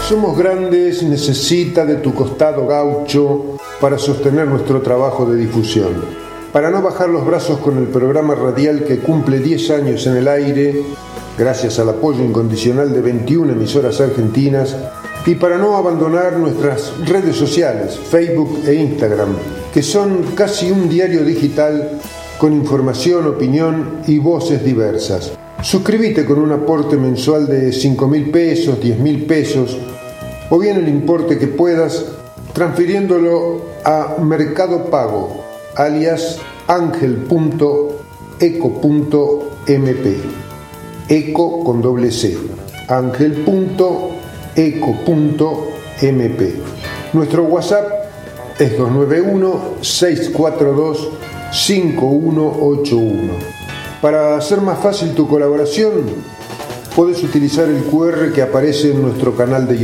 Somos Grandes necesita de tu costado gaucho para sostener nuestro trabajo de difusión. Para no bajar los brazos con el programa radial que cumple 10 años en el aire, gracias al apoyo incondicional de 21 emisoras argentinas, y para no abandonar nuestras redes sociales, Facebook e Instagram, que son casi un diario digital con información, opinión y voces diversas. Suscríbete con un aporte mensual de 5.000 pesos, 10.000 pesos, o bien el importe que puedas, transfiriéndolo a Mercado Pago, alias angel.eco.mp, eco con doble C, angel.eco.mp. Nuestro WhatsApp es 291-642-5181. Para hacer más fácil tu colaboración, puedes utilizar el QR que aparece en nuestro canal de YouTube.